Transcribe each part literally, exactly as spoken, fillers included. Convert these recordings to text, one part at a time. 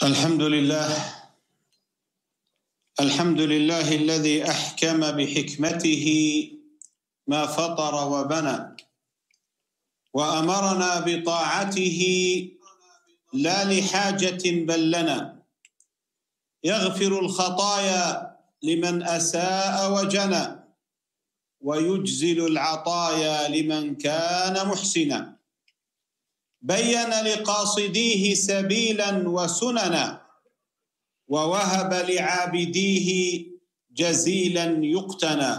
الحمد لله الحمد لله الذي أحكم بحكمته ما فطر وبنى وأمرنا بطاعته لا لحاجة بل لنا، يغفر الخطايا لمن أساء وجنى ويجزل العطايا لمن كان محسنا، بين لقاصديه سبيلا وسننا ووهب لعابديه جزيلا يقتنى،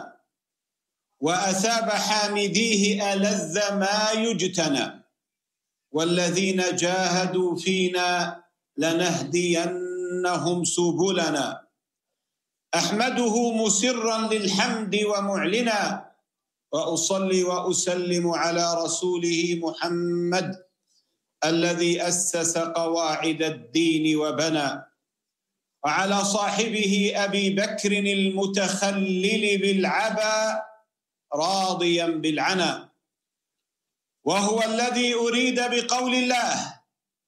وأثاب حامديه ألذ ما يجتنى، والذين جاهدوا فينا لنهدينهم سبلنا. أحمده مسرا للحمد ومعلنا، وأصلي وأسلم على رسوله محمد الذي أسس قواعد الدين وبنى، وعلى صاحبه أبي بكر المتخلل بالعبا راضيا بالعنا، وهو الذي أريد بقول الله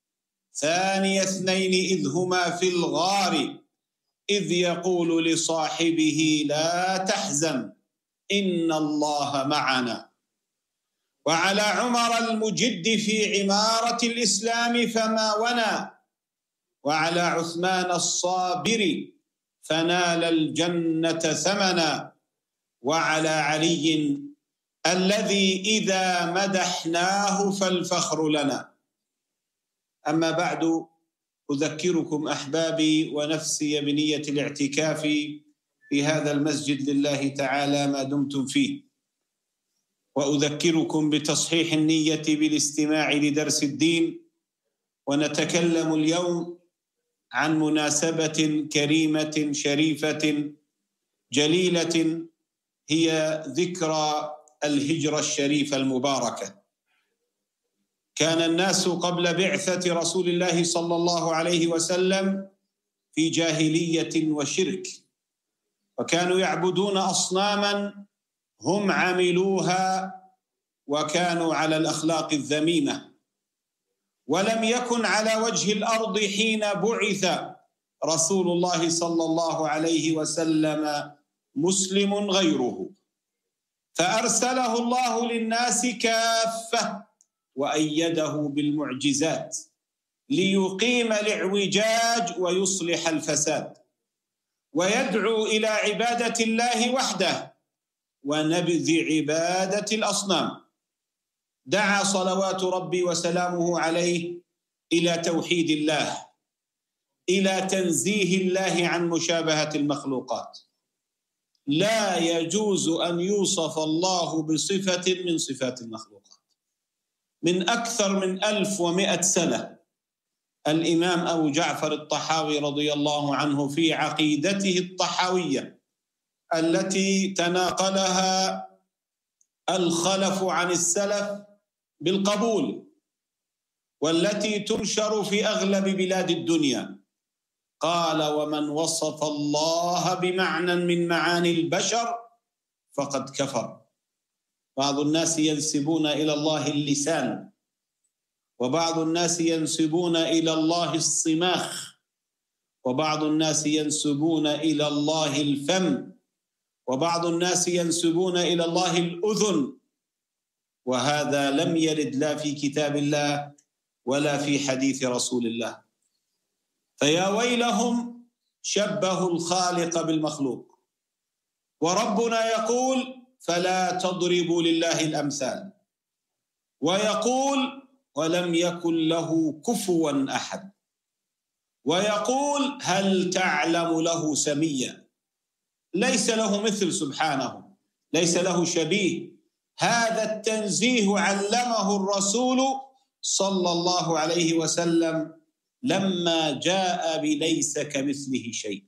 ثاني اثنين إذ هما في الغار إذ يقول لصاحبه لا تحزن إن الله معنا، وعلى عمر المجد في عمارة الإسلام فما ونى، وعلى عثمان الصابر فنال الجنة ثمنا، وعلى علي الذي إذا مدحناه فالفخر لنا. أما بعد، أذكركم أحبابي ونفسي بنية الاعتكاف في هذا المسجد لله تعالى ما دمتم فيه، وأذكركم بتصحيح النية بالاستماع لدرس الدين. ونتكلم اليوم عن مناسبة كريمة شريفة جليلة، هي ذكرى الهجرة الشريفة المباركة. كان الناس قبل بعثة رسول الله صلى الله عليه وسلم في جاهلية وشرك، وكانوا يعبدون أصناما هم عملوها، وكانوا على الأخلاق الذميمة، ولم يكن على وجه الأرض حين بعث رسول الله صلى الله عليه وسلم مسلم غيره، فأرسله الله للناس كافة وأيده بالمعجزات ليقيم الاعوجاج ويصلح الفساد، ويدعو إلى عبادة الله وحده ونبذ عبادة الأصنام. دعا صلوات ربي وسلامه عليه إلى توحيد الله، إلى تنزيه الله عن مشابهة المخلوقات. لا يجوز أن يوصف الله بصفة من صفات المخلوقات. من أكثر من ألف ومئة سنة الإمام أبو جعفر الطحاوي رضي الله عنه في عقيدته الطحاوية التي تناقلها الخلف عن السلف بالقبول، والتي تنشر في أغلب بلاد الدنيا، قال: ومن وصف الله بمعنى من معاني البشر فقد كفر. بعض الناس ينسبون إلى الله اللسان، وبعض الناس ينسبون إلى الله الصماخ، وبعض الناس ينسبون إلى الله الفم، وبعض الناس ينسبون إلى الله الأذن، وهذا لم يرد لا في كتاب الله ولا في حديث رسول الله. فيا ويلهم شبهوا الخالق بالمخلوق، وربنا يقول: فلا تضربوا لله الأمثال، ويقول: ولم يكن له كفوا أحد، ويقول: هل تعلم له سميا. ليس له مثل سبحانه، ليس له شبيه. هذا التنزيه علمه الرسول صلى الله عليه وسلم لما جاء بليس كمثله شيء.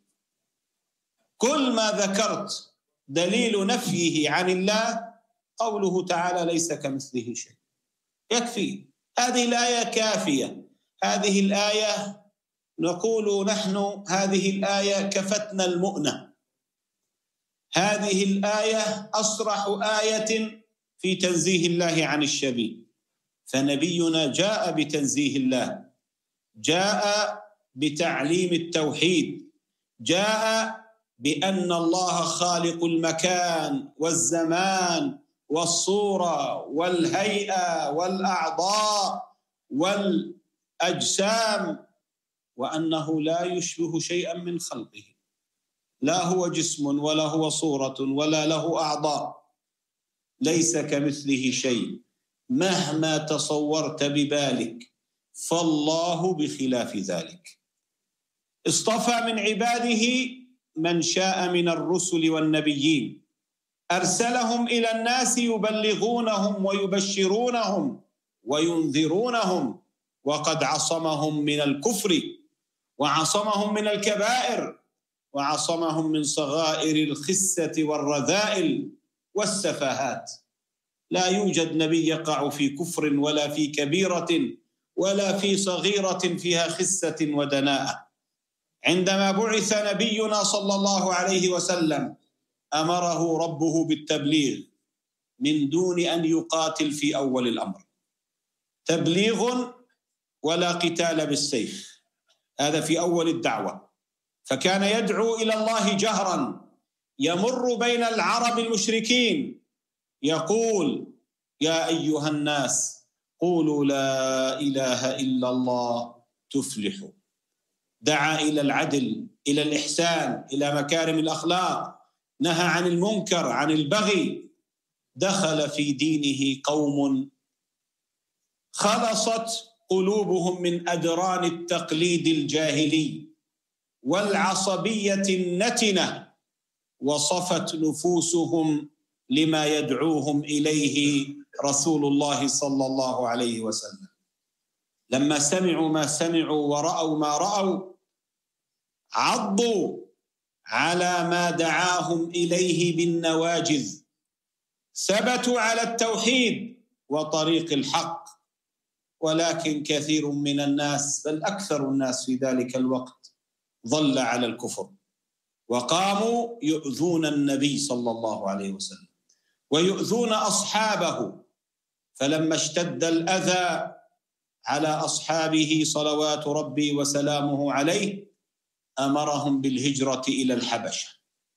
كل ما ذكرت دليل نفيه عن الله قوله تعالى: ليس كمثله شيء، يكفي. هذه الآية كافية. هذه الآية نقول نحن هذه الآية كفتنا المؤنة. هذه الآية أصرح آية في تنزيه الله عن الشبيه، فنبينا جاء بتنزيه الله، جاء بتعليم التوحيد، جاء بأن الله خالق المكان والزمان والصورة والهيئة والأعضاء والأجسام، وأنه لا يشبه شيئا من خلقه، لا هو جسم ولا هو صورة ولا له أعضاء، ليس كمثله شيء مهما تصورت ببالك، فالله بخلاف ذلك. اصطفى من عباده من شاء من الرسل والنبيين، أرسلهم إلى الناس يبلغونهم ويبشرونهم وينذرونهم، وقد عصمهم من الكفر وعصمهم من الكبائر وعصمهم من صغائر الخسة والرذائل والسفاهات. لا يوجد نبي يقع في كفر ولا في كبيرة ولا في صغيرة فيها خسة ودناءة. عندما بعث نبينا صلى الله عليه وسلم أمره ربه بالتبليغ من دون أن يقاتل في أول الأمر، تبليغ ولا قتال بالسيف، هذا في أول الدعوة. فكان يدعو إلى الله جهرا، يمر بين العرب المشركين يقول: يا أيها الناس قولوا لا إله إلا الله تفلحوا. دعا إلى العدل، إلى الإحسان، إلى مكارم الأخلاق، نهى عن المنكر، عن البغي. دخل في دينه قوم خلصت قلوبهم من أدران التقليد الجاهلي والعصبية النتنة، وصفت نفوسهم لما يدعوهم إليه رسول الله صلى الله عليه وسلم. لما سمعوا ما سمعوا ورأوا ما رأوا، عضوا على ما دعاهم إليه بالنواجذ، ثبتوا على التوحيد وطريق الحق. ولكن كثير من الناس، بل أكثر الناس في ذلك الوقت، ظل على الكفر، وقاموا يؤذون النبي صلى الله عليه وسلم ويؤذون أصحابه. فلما اشتد الأذى على أصحابه صلوات ربي وسلامه عليه، أمرهم بالهجرة إلى الحبشة.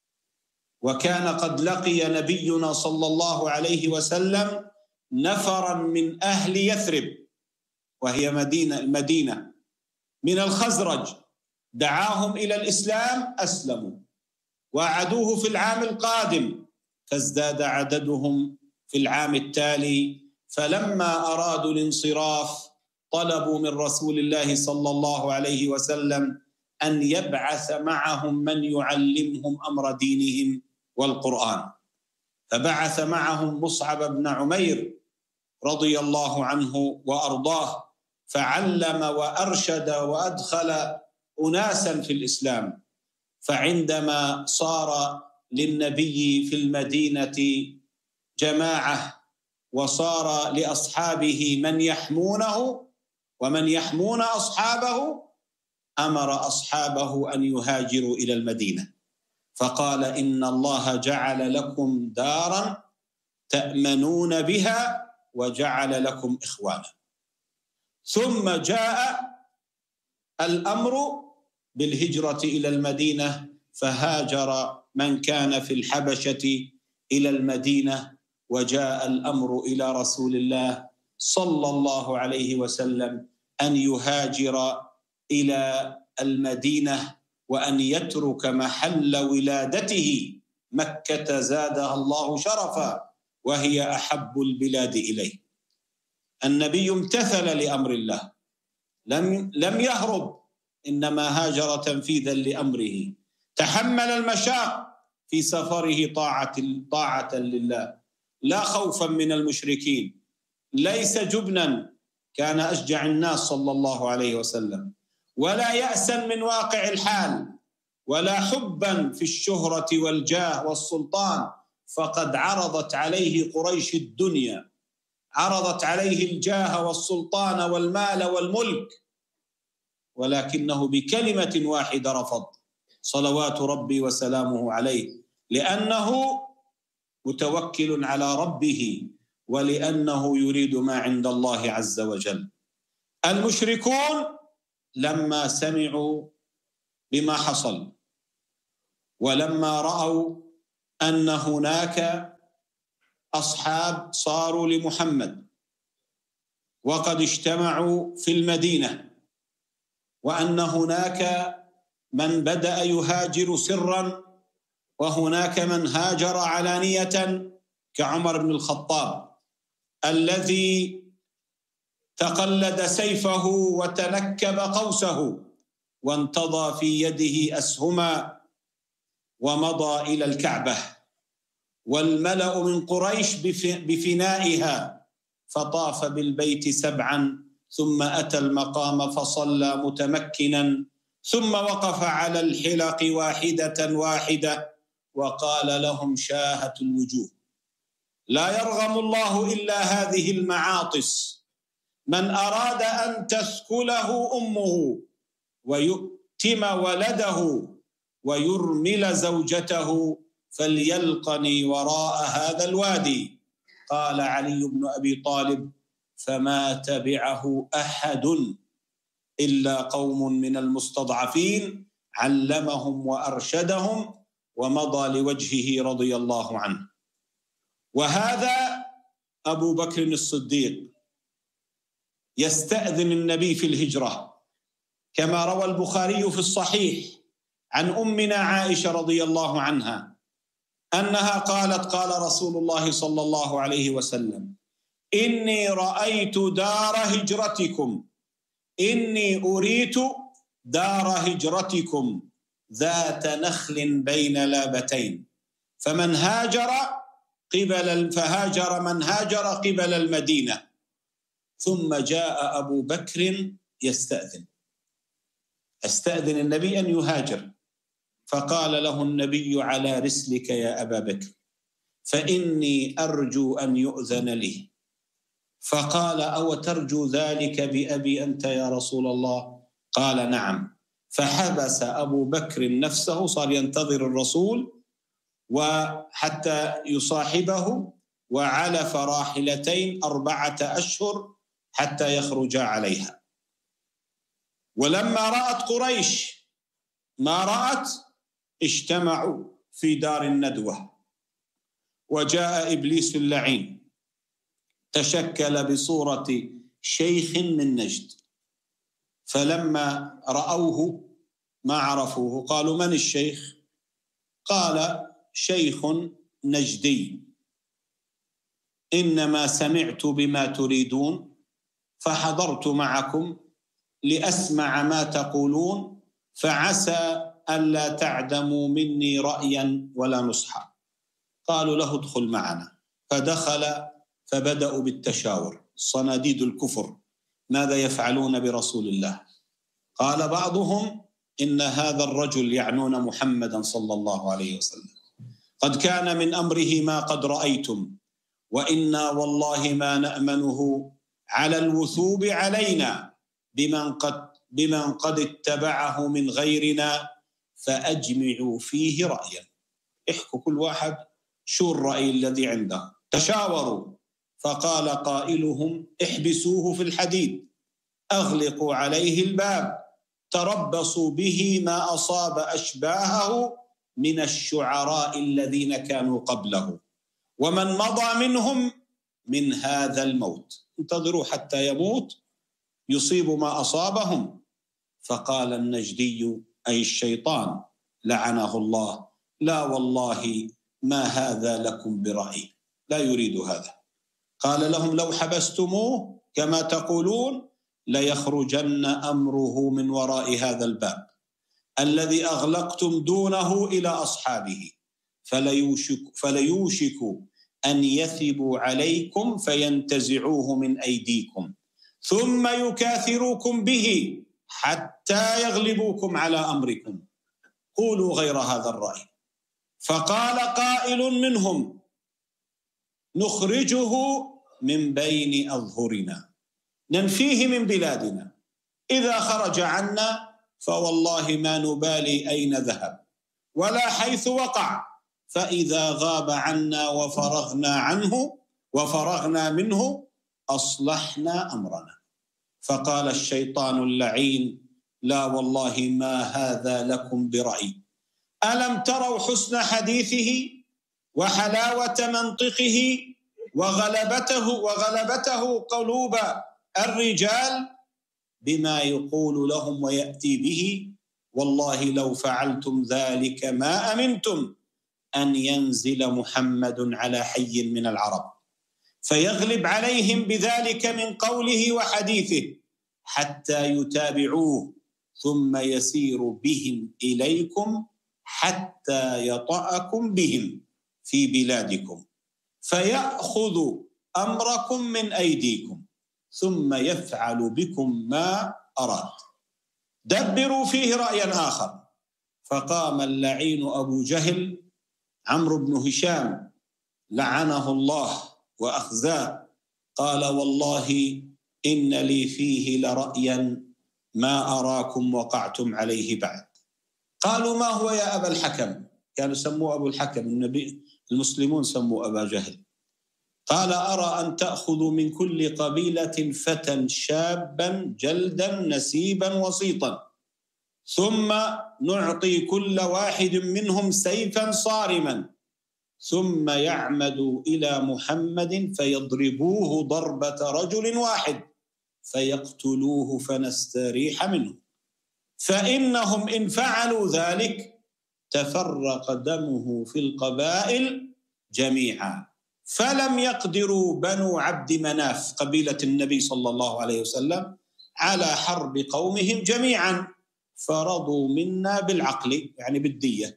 وكان قد لقي نبينا صلى الله عليه وسلم نفرا من أهل يثرب، وهي مدينة المدينة من الخزرج، دعاهم إلى الإسلام، أسلموا، وعدوه في العام القادم، فازداد عددهم في العام التالي. فلما أرادوا الانصراف طلبوا من رسول الله صلى الله عليه وسلم أن يبعث معهم من يعلمهم أمر دينهم والقرآن. فبعث معهم مصعب بن عمير رضي الله عنه وأرضاه، فعلم وأرشد وأدخل أناسا في الإسلام. فعندما صار للنبي في المدينة جماعة وصار لأصحابه من يحمونه ومن يحمون أصحابه، أمر أصحابه أن يهاجروا إلى المدينة، فقال: إن الله جعل لكم دارا تأمنون بها وجعل لكم إخوانا. ثم جاء الأمر بالهجرة إلى المدينة، فهاجر من كان في الحبشة إلى المدينة، وجاء الأمر إلى رسول الله صلى الله عليه وسلم أن يهاجر إلى المدينة وأن يترك محل ولادته مكة زادها الله شرفا، وهي أحب البلاد إليه. النبي امتثل لأمر الله، لم لم يهرب، إنما هاجر تنفيذا لأمره، تحمل المشاق في سفره طاعة طاعة لله، لا خوفا من المشركين، ليس جبنا، كان أشجع الناس صلى الله عليه وسلم، ولا يأسا من واقع الحال، ولا حبا في الشهرة والجاه والسلطان، فقد عرضت عليه قريش الدنيا، عرضت عليه الجاه والسلطان والمال والملك، ولكنه بكلمة واحدة رفض، صلوات ربي وسلامه عليه، لأنه متوكل على ربه، ولأنه يريد ما عند الله عز وجل. المشركون لما سمعوا بما حصل، ولما رأوا أن هناك أصحاب صاروا لمحمد وقد اجتمعوا في المدينة، وأن هناك من بدأ يهاجر سرا وهناك من هاجر علانية كعمر بن الخطاب الذي تقلد سيفه وتنكب قوسه وانتضى في يده أسهما ومضى إلى الكعبة، والملأ من قريش بفنائها، فطاف بالبيت سبعا ثم أتى المقام فصلى متمكنا، ثم وقف على الحلق واحدة واحدة وقال لهم شاهت الوجوه: لا يرغم الله إلا هذه المعاطس، من أراد أن تثكله أمه ويؤتم ولده ويرمل زوجته فليلقني وراء هذا الوادي. قال علي بن أبي طالب: فما تبعه أحد إلا قوم من المستضعفين علمهم وأرشدهم ومضى لوجهه رضي الله عنه. وهذا أبو بكر الصديق يستأذن النبي في الهجرة، كما روى البخاري في الصحيح عن أمنا عائشة رضي الله عنها أنها قالت: قال رسول الله صلى الله عليه وسلم: إني رأيت دار هجرتكم، إني أريت دار هجرتكم ذات نخل بين لابتين، فمن هاجر قبل فهاجر من هاجر قبل المدينة. ثم جاء أبو بكر يستأذن، استأذن النبي أن يهاجر، فقال له النبي: على رسلك يا أبا بكر، فإني أرجو أن يؤذن لي. فقال: أو ترجو ذلك بأبي أنت يا رسول الله؟ قال: نعم. فحبس أبو بكر نفسه، صار ينتظر الرسول وحتى يصاحبه، وعلف راحلتين أربعة أشهر حتى يخرج عليها. ولما رأت قريش ما رأت اجتمعوا في دار الندوة، وجاء إبليس اللعين تشكل بصورة شيخ من نجد، فلما رأوه ما عرفوه قالوا: من الشيخ؟ قال: شيخ نجدي، إنما سمعت بما تريدون فحضرت معكم لأسمع ما تقولون، فعسى ألا تعدموا مني رأيا ولا نصحا. قالوا له: ادخل معنا. فدخل فبدأوا بالتشاور، صناديد الكفر، ماذا يفعلون برسول الله؟ قال بعضهم: إن هذا الرجل، يعنون محمدا صلى الله عليه وسلم، قد كان من أمره ما قد رأيتم، وإنا والله ما نأمنه على الوثوب علينا بمن قد, بمن قد اتبعه من غيرنا، فأجمعوا فيه رأيا. احكوا كل واحد شو الرأي الذي عنده. تشاوروا، فقال قائلهم: احبسوه في الحديد، أغلقوا عليه الباب، تربصوا به ما أصاب أشباهه من الشعراء الذين كانوا قبله، ومن مضى منهم من هذا الموت، انتظروا حتى يموت يصيب ما أصابهم. فقال النجدي أي الشيطان لعنه الله: لا والله ما هذا لكم برأي، لا يريد هذا. قال لهم: لو حبستموه كما تقولون ليخرجن أمره من وراء هذا الباب الذي أغلقتم دونه إلى أصحابه، فليوشك, فليوشك أن يثبوا عليكم فينتزعوه من أيديكم، ثم يكاثروكم به حتى يغلبوكم على أمركم، قولوا غير هذا الرأي. فقال قائل منهم: نخرجه من بين أظهرنا، ننفيه من بلادنا، إذا خرج عنا فوالله ما نبالي أين ذهب ولا حيث وقع، فإذا غاب عنا وفرغنا عنه وفرغنا منه أصلحنا أمرنا. فقال الشيطان اللعين: لا والله ما هذا لكم برأي. ألم تروا حسن حديثه وحلاوة منطقه وغلبته وغلبته قلوب الرجال بما يقول لهم ويأتي به؟ والله لو فعلتم ذلك ما أمنتم أن ينزل محمد على حي من العرب فيغلب عليهم بذلك من قوله وحديثه حتى يتابعوه ثم يسير بهم إليكم حتى يطأكم بهم في بلادكم فيأخذ أمركم من أيديكم ثم يفعل بكم ما أراد. دبروا فيه رأيا آخر. فقام اللعين أبو جهل عمرو بن هشام لعنه الله وأخزاه قال والله إن لي فيه لرأيا ما أراكم وقعتم عليه بعد. قالوا ما هو يا أبا الحكم؟ كانوا سموه أبو الحكم، النبي المسلمون سموا أبا جهل. قال أرى أن تأخذوا من كل قبيلة فتى شابا جلدا نسيبا وسيطا ثم نعطي كل واحد منهم سيفا صارما ثم يعمدوا إلى محمد فيضربوه ضربة رجل واحد فيقتلوه فنستريح منه، فإنهم إن فعلوا ذلك تفرق دمه في القبائل جميعا. فلم يقدروا بنو عبد مناف قبيلة النبي صلى الله عليه وسلم على حرب قومهم جميعا فرضوا منا بالعقل يعني بالدية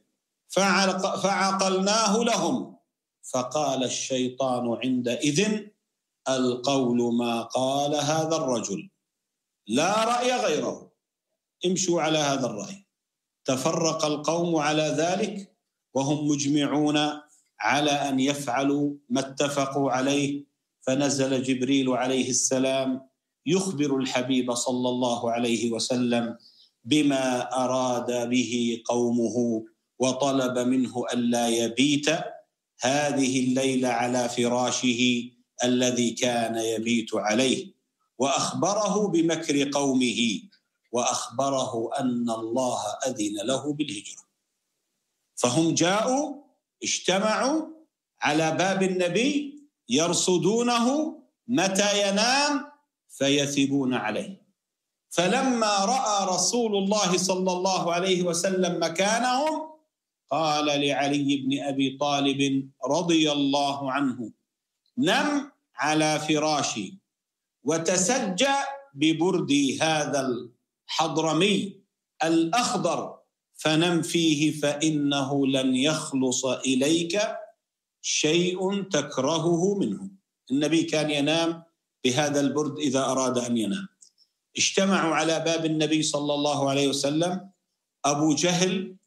فعقلناه لهم. فقال الشيطان عندئذ القول ما قال هذا الرجل لا رأي غيره، امشوا على هذا الرأي. تفرق القوم على ذلك وهم مجمعون على أن يفعلوا ما اتفقوا عليه. فنزل جبريل عليه السلام يخبر الحبيب صلى الله عليه وسلم بما أراد به قومه وطلب منه ألا يبيت هذه الليلة على فراشه الذي كان يبيت عليه، وأخبره بمكر قومه وأخبره أن الله أذن له بالهجرة. فهم جاءوا اجتمعوا على باب النبي يرصدونه متى ينام فيثبون عليه. فلما رأى رسول الله صلى الله عليه وسلم مكانهم قال لعلي بن أبي طالب رضي الله عنه نم على فراشي وتسجى ببردي هذا الحضرمي الأخضر فنم فيه فإنه لن يخلص إليك شيء تكرهه منه. النبي كان ينام بهذا البرد إذا أراد أن ينام. اجتمعوا على باب النبي صلى الله عليه وسلم. أبو جهل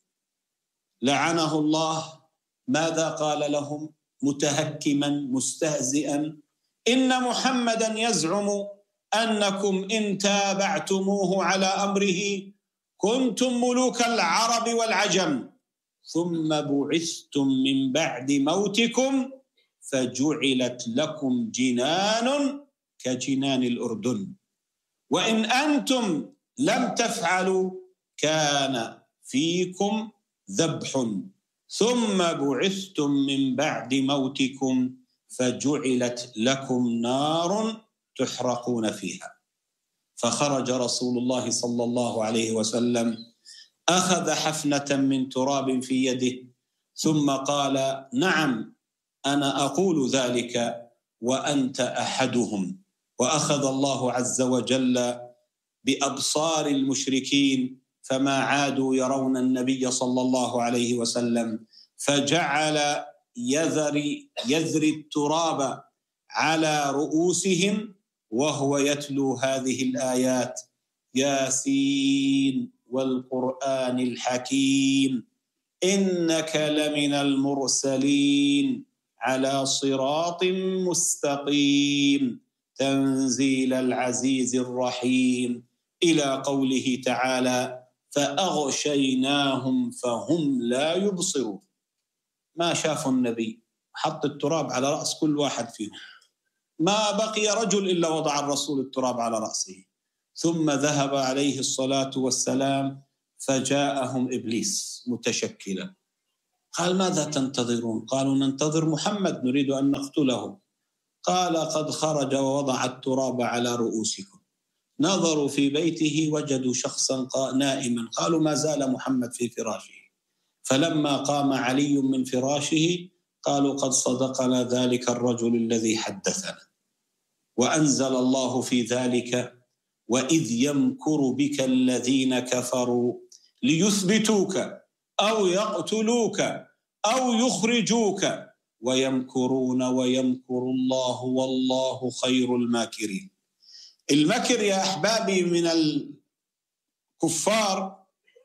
لعنه الله ماذا قال لهم متهكما مستهزئا؟ إن محمدا يزعم أنكم إن تابعتموه على أمره كنتم ملوك العرب والعجم ثم بعثتم من بعد موتكم فجعلت لكم جنان كجنان الأردن وإن أنتم لم تفعلوا كان فيكم ذبح ثم بعثتم من بعد موتكم فجعلت لكم نار تحرقون فيها. فخرج رسول الله صلى الله عليه وسلم أخذ حفنة من تراب في يده ثم قال نعم أنا أقول ذلك وأنت أحدهم. وأخذ الله عز وجل بأبصار المشركين فما عادوا يرون النبي صلى الله عليه وسلم فجعل يذري يذري التراب على رؤوسهم وهو يتلو هذه الآيات ياسين والقرآن الحكيم إنك لمن المرسلين على صراط مستقيم تنزيل العزيز الرحيم إلى قوله تعالى فأغشيناهم فهم لا يبصرون. ما شافوا النبي حط التراب على رأس كل واحد فيهم، ما بقي رجل إلا وضع الرسول التراب على رأسه ثم ذهب عليه الصلاة والسلام فجاءهم إبليس متشكلا. قال: ماذا تنتظرون؟ قالوا: ننتظر محمد، نريد أن نقتله. قال: قد خرج ووضع التراب على رؤوسكم. نظروا في بيته وجدوا شخصا نائما، قالوا: ما زال محمد في فراشه. فلما قام علي من فراشه قالوا: قد صدقنا ذلك الرجل الذي حدثنا. وأنزل الله في ذلك: وإذ يمكر بك الذين كفروا ليثبتوك أو يقتلوك أو يخرجوك ويمكرون ويمكر الله والله خير الماكرين. المكر يا أحبابي من الكفار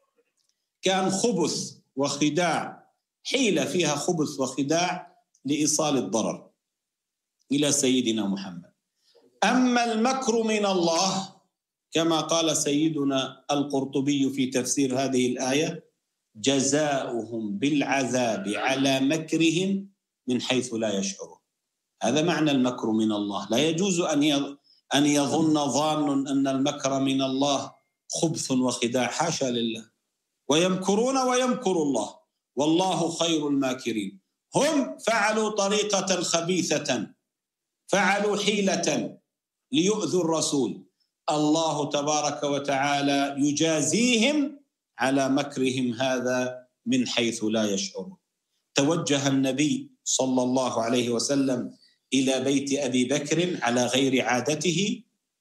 كان خبث وخداع، حيلة فيها خبث وخداع لإيصال الضرر إلى سيدنا محمد. أما المكر من الله كما قال سيدنا القرطبي في تفسير هذه الآية: جزاؤهم بالعذاب على مكرهم من حيث لا يشعرون. هذا معنى المكر من الله. لا يجوز أن يظن ظان أن المكر من الله خبث وخداع، حاشا لله. ويمكرون ويمكر الله والله خير الماكرين. هم فعلوا طريقة خبيثة، فعلوا حيلة ليؤذوا الرسول. الله تبارك وتعالى يجازيهم على مكرهم هذا من حيث لا يشعرون. توجه النبي صلى الله عليه وسلم إلى بيت أبي بكر على غير عادته،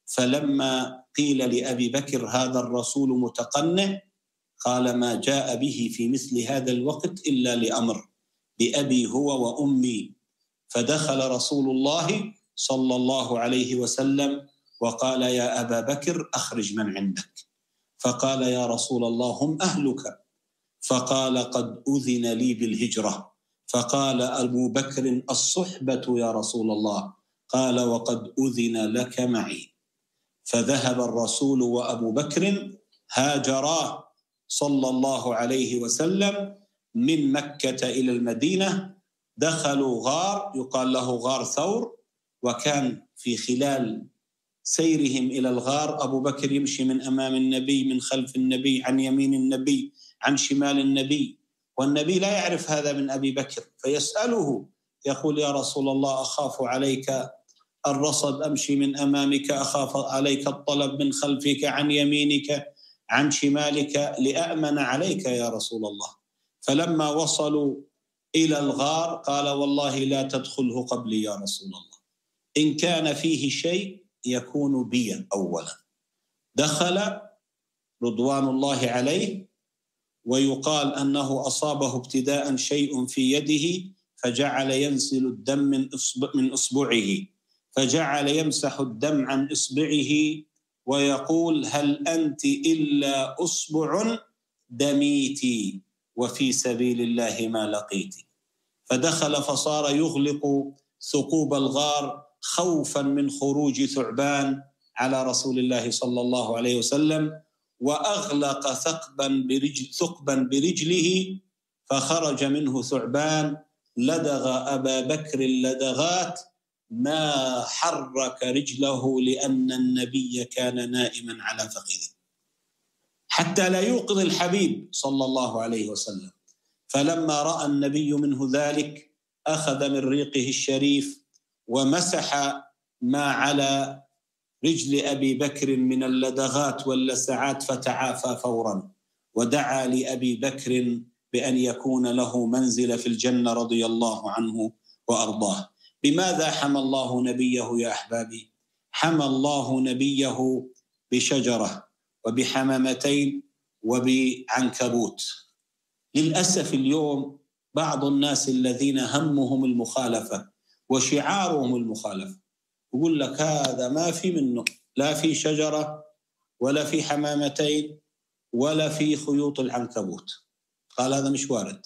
فلما قيل لأبي بكر: هذا الرسول متقنع، قال: ما جاء به في مثل هذا الوقت إلا لأمر، بأبي هو وأمي. فدخل رسول الله صلى الله عليه وسلم وقال: يا أبا بكر أخرج من عندك. فقال: يا رسول الله هم أهلك. فقال: قد أذن لي بالهجرة. فقال أبو بكر: الصحبة يا رسول الله. قال: وقد أذن لك معي. فذهب الرسول وأبو بكر هاجرا صلى الله عليه وسلم من مكة إلى المدينة. دخلوا غار يقال له غار ثور، وكان في خلال سيرهم إلى الغار أبو بكر يمشي من أمام النبي، من خلف النبي، عن يمين النبي، عن شمال النبي، والنبي لا يعرف هذا من أبي بكر، فيسأله يقول: يا رسول الله أخاف عليك الرصد، أمشي من أمامك، أخاف عليك الطلب من خلفك، عن يمينك، عن شمالك، لأأمن عليك يا رسول الله. فلما وصلوا إلى الغار قال: والله لا تدخله قبلي يا رسول الله، إن كان فيه شيء يكون بي أولا. دخل رضوان الله عليه، ويقال أنه أصابه ابتداء شيء في يده فجعل ينزل الدم من إصبع من إصبعه، فجعل يمسح الدم عن إصبعه ويقول: هل أنت إلا أصبع دميتي وفي سبيل الله ما لقيتي. فدخل فصار يغلق ثقوب الغار خوفا من خروج ثعبان على رسول الله صلى الله عليه وسلم، وأغلق ثقبا برجل ثقبا برجله فخرج منه ثعبان لدغ أبا بكر اللدغات ما حرك رجله، لأن النبي كان نائما على فخذه حتى لا يوقظ الحبيب صلى الله عليه وسلم. فلما رأى النبي منه ذلك أخذ من ريقه الشريف ومسح ما على رجل أبي بكر من اللدغات واللسعات فتعافى فورا، ودعا لأبي بكر بأن يكون له منزل في الجنة رضي الله عنه وأرضاه. بماذا حمى الله نبيه يا أحبابي؟ حمى الله نبيه بشجرة وبحمامتين وبعنكبوت. للأسف اليوم بعض الناس الذين همهم المخالفة وشعارهم المخالفة يقول لك هذا ما في منه، لا في شجرة ولا في حمامتين ولا في خيوط العنكبوت. قال هذا مش وارد.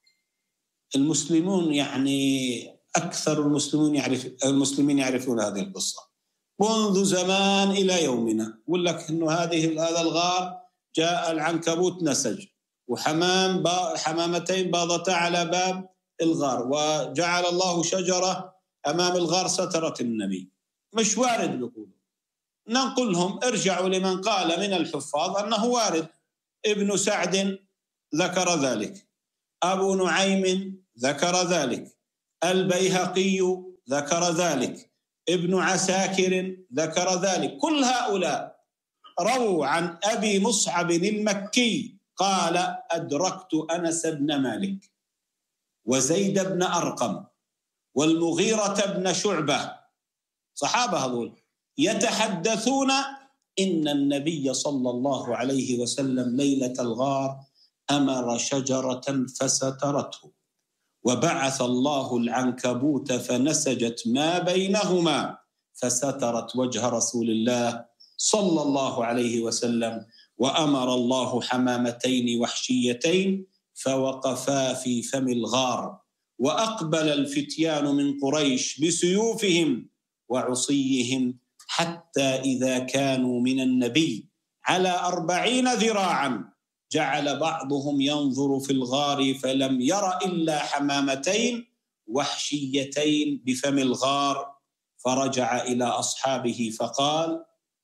المسلمون يعني أكثر المسلمين يعرف المسلمين يعرفون هذه القصة منذ زمان إلى يومنا. يقول لك إنه هذه هذا الغار جاء العنكبوت نسج، وحمام با حمامتين باضتا على باب الغار، وجعل الله شجرة أمام الغار سترت النبي. مش وارد بيقولوا. نقول لهم ارجعوا لمن قال من الحفاظ أنه وارد. ابن سعد ذكر ذلك، أبو نعيم ذكر ذلك، البيهقي ذكر ذلك، ابن عساكر ذكر ذلك. كل هؤلاء رووا عن أبي مصعب المكي قال أدركت أنس بن مالك وزيد بن أرقم والمغيرة بن شعبة، صحابة هذول، يتحدثون إن النبي صلى الله عليه وسلم ليلة الغار أمر شجرة فسترته، وبعث الله العنكبوت فنسجت ما بينهما فسترت وجه رسول الله صلى الله عليه وسلم، وأمر الله حمامتين وحشيتين فوقفا في فم الغار، وأقبل الفتيان من قريش بسيوفهم وعصيهم حتى إذا كانوا من النبي على أربعين ذراعا جعل بعضهم ينظر في الغار فلم ير إلا حمامتين وحشيتين بفم الغار، فرجع إلى أصحابه فقال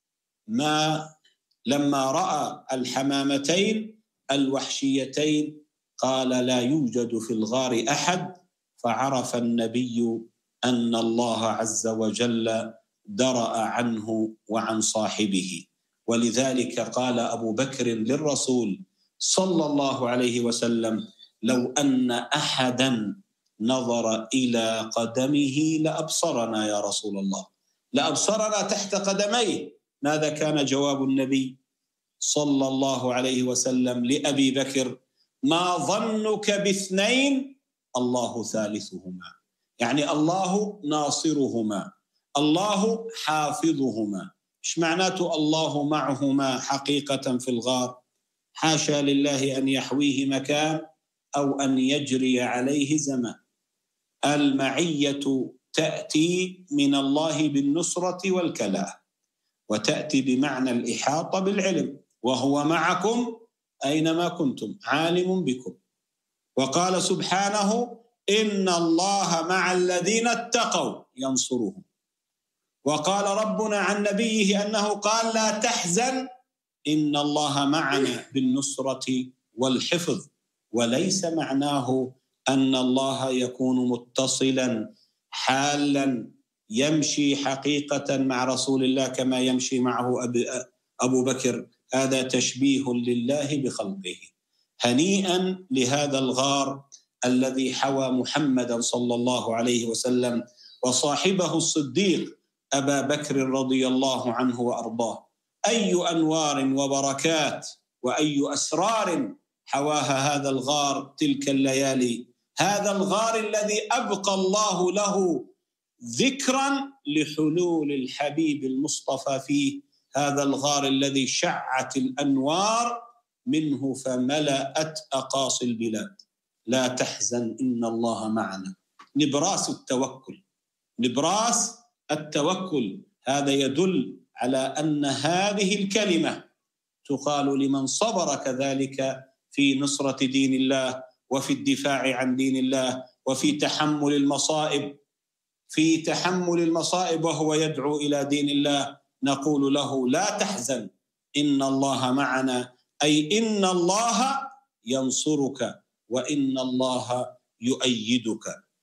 ما لما رأى الحمامتين الوحشيتين قال لا يوجد في الغار أحد، فعرف النبي أن الله عز وجل درأ عنه وعن صاحبه. ولذلك قال أبو بكر للرسول صلى الله عليه وسلم لو أن أحدا نظر إلى قدمه لأبصرنا يا رسول الله، لأبصرنا تحت قدميه. ماذا كان جواب النبي صلى الله عليه وسلم لأبي بكر؟ ما ظنك باثنين الله ثالثهما، يعني الله ناصرهما، الله حافظهما. إيش معناته الله معهما حقيقة في الغار؟ حاشا لله أن يحويه مكان أو أن يجري عليه زمان. المعية تأتي من الله بالنصرة والكلاء، وتأتي بمعنى الإحاطة بالعلم، وهو معكم أينما كنتم عالم بكم. وقال سبحانه إن الله مع الذين اتقوا ينصرهم. وقال ربنا عن نبيه أنه قال لا تحزن إن الله معنا بالنصرة والحفظ، وليس معناه أن الله يكون متصلا حالا يمشي حقيقة مع رسول الله كما يمشي معه أبو بكر. هذا تشبيه لله بخلقه. هنيئا لهذا الغار الذي حوى محمدا صلى الله عليه وسلم وصاحبه الصديق أبا بكر رضي الله عنه وأرضاه. أي أنوار وبركات وأي أسرار حواها هذا الغار تلك الليالي، هذا الغار الذي أبقى الله له ذكرا لحلول الحبيب المصطفى فيه، هذا الغار الذي شعت الأنوار منه فملأت أقاصي البلاد. لا تحزن إن الله معنا، نبراس التوكل، نبراس التوكل. هذا يدل على أن هذه الكلمة تقال لمن صبر كذلك في نصرة دين الله وفي الدفاع عن دين الله وفي تحمل المصائب، في تحمل المصائب وهو يدعو إلى دين الله. نقول له لا تحزن إن الله معنا، أي إن الله ينصرك وإن الله يؤيدك.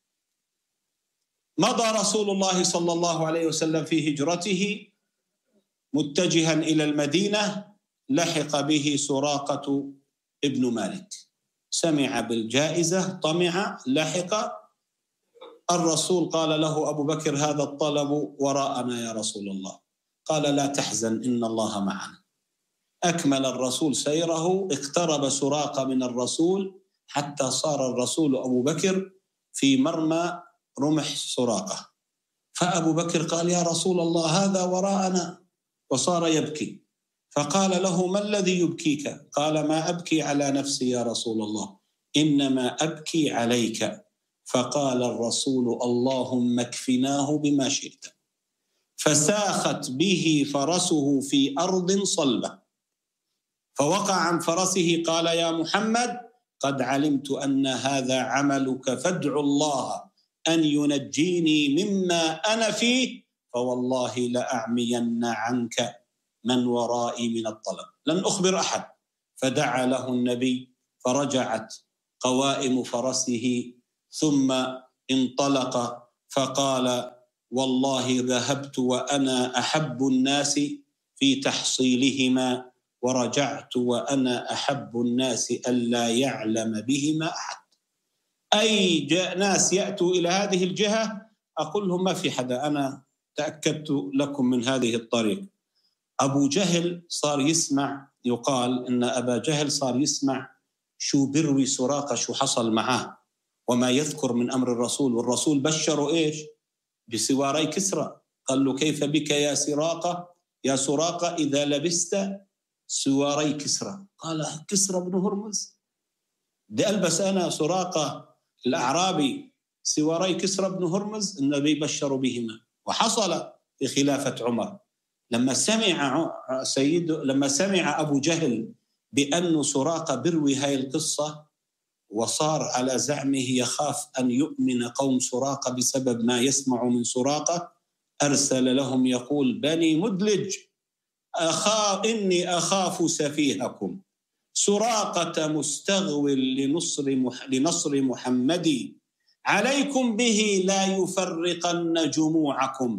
مضى رسول الله صلى الله عليه وسلم في هجرته متجها إلى المدينة، لحق به سراقة ابن مالك، سمع بالجائزة طمع، لحق الرسول. قال له أبو بكر هذا الطلب وراءنا يا رسول الله. قال لا تحزن إن الله معنا. أكمل الرسول سيره، اقترب سراقة من الرسول حتى صار الرسول أبو بكر في مرمى رمح سراقة. فأبو بكر قال يا رسول الله هذا وراءنا، وصار يبكي. فقال له ما الذي يبكيك؟ قال ما أبكي على نفسي يا رسول الله، إنما أبكي عليك. فقال الرسول اللهم اكفناه بما شئت. فساخت به فرسه في أرض صلبة، فوقع عن فرسه. قال يا محمد قد علمت أن هذا عملك، فادع الله أن ينجيني مما أنا فيه. فوالله لأعمين عنك من ورائي من الطلب، لن أخبر أحد. فدعا له النبي فرجعت قوائم فرسه، ثم انطلق فقال: والله ذهبت وأنا أحب الناس في تحصيلهما، ورجعت وأنا أحب الناس ألا يعلم بهما أحد. أي جاء ناس يأتوا إلى هذه الجهة أقول لهم ما في حدا، أنا تأكدت لكم من هذه الطريق. أبو جهل صار يسمع، يقال إن أبا جهل صار يسمع شو بروي سراقة شو حصل معه وما يذكر من أمر الرسول، والرسول بشره إيش؟ بسواري كسرى. قال له: كيف بك يا سراقة يا سراقة إذا لبست سواري كسرى؟ قال: كسرى بن هرمز؟ بدي ألبس أنا سراقة الأعرابي سواري كسرى بن هرمز؟ النبي بشر بهما. وحصل في خلافة عمر لما سمع سيد لما سمع أبو جهل بأن سراقة بروي هاي القصة، وصار على زعمه يخاف أن يؤمن قوم سراقة بسبب ما يسمع من سراقة، أرسل لهم يقول: بني مدلج أخا إني أخاف سفيهكم، سراقة مستغو لنصر, مح... لنصر محمد، عليكم به لا يفرقن جموعكم،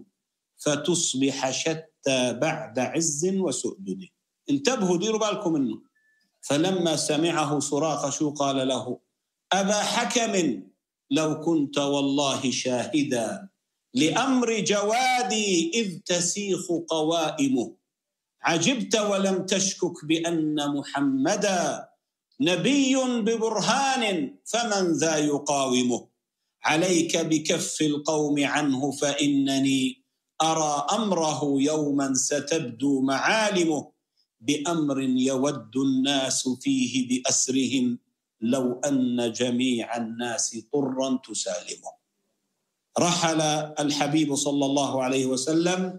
فتصبح شتى بعد عز وسؤدد. انتبهوا، ديروا بالكم منه. فلما سمعه سراقة شو قال له؟ أبا حكم لو كنت والله شاهدا لأمر جوادي إذ تسيخ قوائمه، عجبت ولم تشكك بأن محمدا نبي ببرهان فمن ذا يقاومه، عليك بكف القوم عنه فإنني أرى أمره يوما ستبدو معالمه، بأمر يود الناس فيه بأسرهم لو أن جميع الناس طرا تسالمه. رحل الحبيب صلى الله عليه وسلم،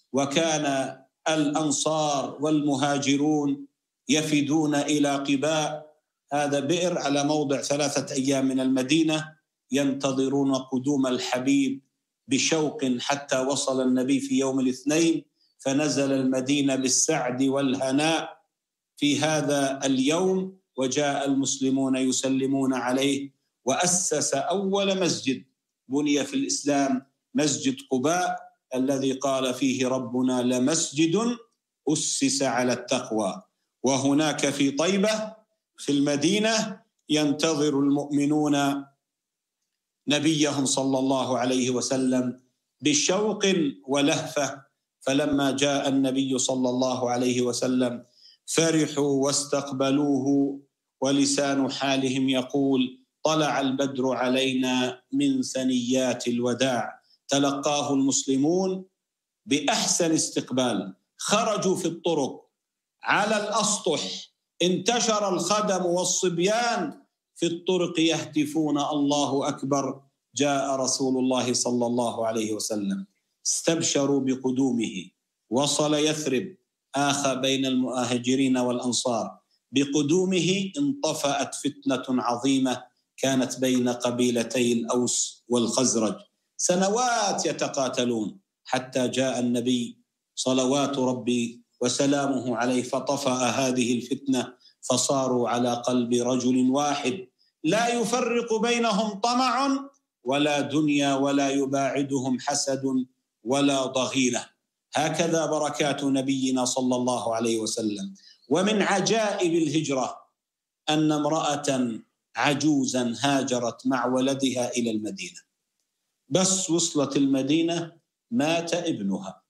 وكان الأنصار والمهاجرون يفدون إلى قباء، هذا بئر على موضع ثلاثة أيام من المدينة، ينتظرون قدوم الحبيب بشوق حتى وصل النبي في يوم الاثنين، فنزل المدينة بالسعد والهناء في هذا اليوم، وجاء المسلمون يسلمون عليه، وأسس أول مسجد بني في الإسلام مسجد قباء الذي قال فيه ربنا: لمسجد أسس على التقوى. وهناك في طيبة في المدينة ينتظر المؤمنون نبيهم صلى الله عليه وسلم بشوق ولهفة. فلما جاء النبي صلى الله عليه وسلم فرحوا واستقبلوه، ولسان حالهم يقول: طلع البدر علينا من ثنيات الوداع. تلقاه المسلمون بأحسن استقبال، خرجوا في الطرق على الأسطح، انتشر الخدم والصبيان في الطرق يهتفون: الله أكبر، جاء رسول الله صلى الله عليه وسلم. استبشروا بقدومه، وصل يثرب، آخى بين المهاجرين والأنصار. بقدومه انطفأت فتنة عظيمة كانت بين قبيلتي الأوس والخزرج، سنوات يتقاتلون، حتى جاء النبي صلوات ربي وسلامه عليه فطفأ هذه الفتنة، فصاروا على قلب رجل واحد، لا يفرق بينهم طمع ولا دنيا، ولا يباعدهم حسد ولا ضغينة. هكذا بركات نبينا صلى الله عليه وسلم. ومن عجائب الهجرة أن امرأة عجوزا هاجرت مع ولدها إلى المدينة، بس وصلت المدينة مات ابنها،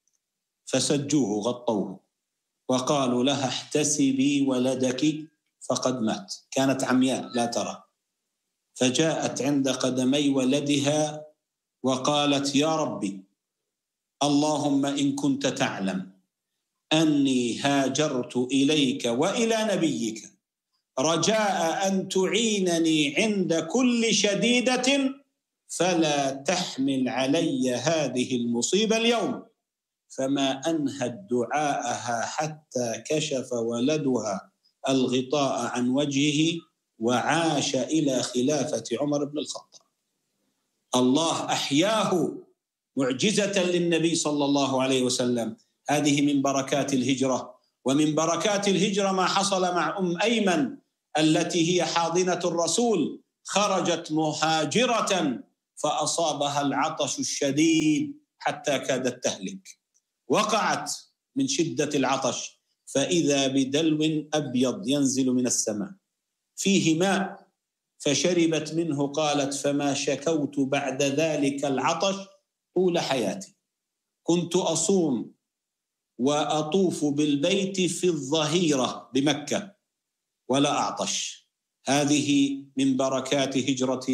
فسجوه غطوه وقالوا لها: احتسبي ولدك فقد مات. كانت عمياء لا ترى، فجاءت عند قدمي ولدها وقالت: يا ربي، اللهم إن كنت تعلم أني هاجرت إليك وإلى نبيك رجاء أن تعينني عند كل شديدة، فلا تحمل علي هذه المصيبة اليوم. فما أنهت دعاءها حتى كشف ولدها الغطاء عن وجهه وعاش إلى خلافة عمر بن الخطاب. الله أحياه معجزة للنبي صلى الله عليه وسلم. هذه من بركات الهجرة. ومن بركات الهجرة ما حصل مع أم أيمن التي هي حاضنة الرسول، خرجت مهاجرة فأصابها العطش الشديد حتى كادت تهلك، وقعت من شدة العطش، فإذا بدلو أبيض ينزل من السماء فيه ماء، فشربت منه. قالت: فما شكوت بعد ذلك العطش طول حياتي، كنت أصوم وأطوف بالبيت في الظهيرة بمكة ولا أعطش. هذه من بركات هجرة